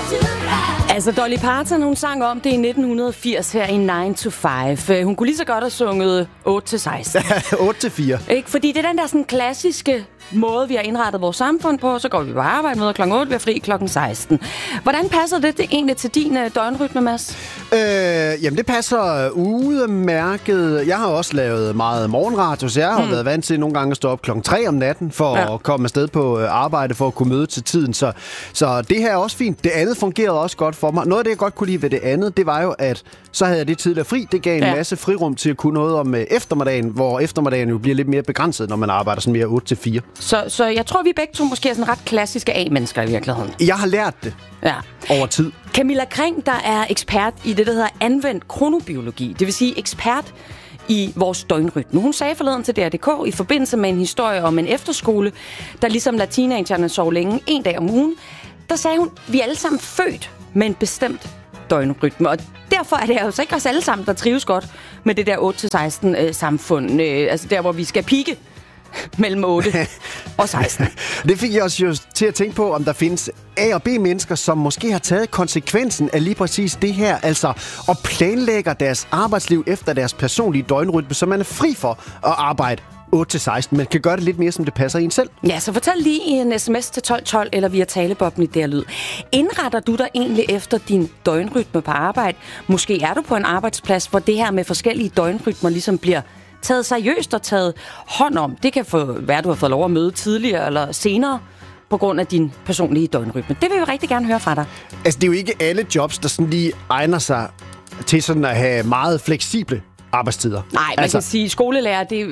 Altså, Dolly Parton, hun sang om det i 1980 her i 9 to 5. Hun kunne lige så godt have sunget 8 til 16. 8 til 4. Ikke? Fordi det er den der sådan klassiske måde, vi har indrettet vores samfund på. Så går vi på arbejde, møder klokken 8, vi er fri klokken 16. Hvordan passer det egentlig til din døgnrytme, Mads? Jamen, det passer udmærket. Jeg har også lavet meget morgenradio, så jeg har været vant til nogle gange at stå op klokken 3 om natten, for at komme afsted på arbejde, for at kunne møde til tiden. Så det her er også fint. Det andet fungerede også godt for mig. Noget af det, jeg godt kunne lide ved det andet, det var jo, at så havde jeg det tidligere fri. Det gav en masse frirum til at kunne noget om eftermiddagen, hvor eftermiddagen jo bliver lidt mere begrænset, når man arbejder sådan mere 8 til 4. Så jeg tror, vi begge to måske er sådan ret klassiske A-mennesker i virkeligheden. Jeg har lært det over tid. Camilla Kring, der er ekspert i det, der hedder anvendt kronobiologi. Det vil sige ekspert i vores døgnrytme. Hun sagde forleden til DR.dk i forbindelse med en historie om en efterskole, der ligesom lader teenagerne sove længe en dag om ugen. Der sagde hun, vi er alle sammen født med en bestemt døgnrytme, og derfor er det jo så ikke os alle sammen, der trives godt med det der 8-16 samfund. Altså der, hvor vi skal pike mellem 8 og 16. Det fik jeg også jo til at tænke på, om der findes A- og B-mennesker, som måske har taget konsekvensen af lige præcis det her, altså og planlægger deres arbejdsliv efter deres personlige døgnrytme, så man er fri for at arbejde 8-16, men kan gøre det lidt mere, som det passer en selv. Ja, så fortæl lige i en sms til 1212 eller via talebobben i DR Lyd. Indretter du dig egentlig efter din døgnrytme på arbejde? Måske er du på en arbejdsplads, hvor det her med forskellige døgnrytmer ligesom bliver taget seriøst og taget hånd om. Det kan være, du har fået lov at møde tidligere eller senere på grund af din personlige døgnrytme. Det vil vi rigtig gerne høre fra dig. Altså, det er jo ikke alle jobs, der sådan lige egner sig til sådan at have meget fleksible arbejdstider. Nej, man kan sige, skolelærer, det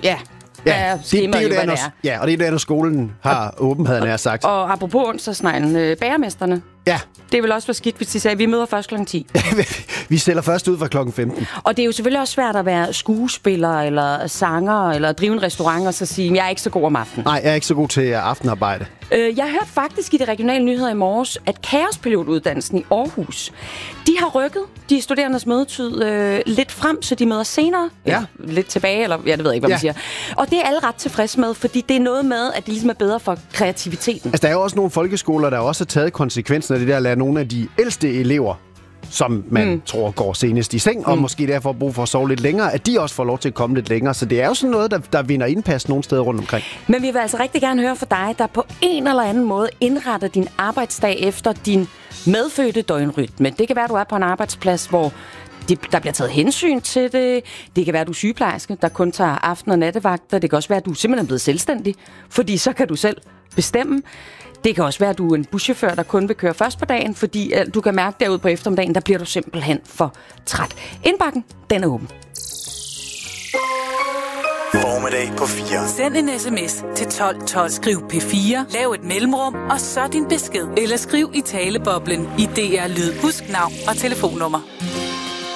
er skema jo, hvad det er. Ja, og det er det, når skolen har åben, havde jeg sagt. Og apropos onsdagsneglen, bagermesterne. Ja. Det vil også være skidt, hvis de sagde, at vi møder først kl. 10. Vi sælger først ud fra kl. 15. Og det er jo selvfølgelig også svært at være skuespiller, eller sanger, eller drive en restaurant, og så sige, jeg er ikke så god om aftenen. Nej, jeg er ikke så god til aftenarbejde. Jeg hørte faktisk i de regionale nyheder i morges, at kaospilotuddannelsen i Aarhus, de har rykket de studerendes mødetid lidt frem, så de møder senere. Ja. Lidt tilbage, eller jeg ved ikke, hvad man siger. Og det er alle ret tilfredse med, fordi det er noget med, at det ligesom er bedre for kreativiteten. Altså, der er jo også nogle folkeskoler, der også har taget konsekvensen af det der at lade nogle af de ældste elever, som man tror går senest i seng, og måske derfor har brug for at sove lidt længere, at de også får lov til at komme lidt længere. Så det er jo sådan noget, der vinder indpas nogle steder rundt omkring. Men vi vil altså rigtig gerne høre fra dig, der på en eller anden måde indretter din arbejdsdag efter din medfødte døgnrytme. Det kan være, du er på en arbejdsplads, hvor der bliver taget hensyn til det. Det kan være, du er sygeplejerske, der kun tager aften- og nattevagter. Det kan også være, at du simpelthen er blevet selvstændig, fordi så kan du selv bestemme. Det kan også være, at du er en buschauffør, der kun vil køre først på dagen, fordi du kan mærke derude på eftermiddagen, der bliver du simpelthen for træt. Indbakken, den er åben. Formiddag på 4. Send en sms til 1212. Skriv P4, lav et mellemrum, og så din besked. Eller skriv i taleboblen i DR Lyd. Husk navn og telefonnummer.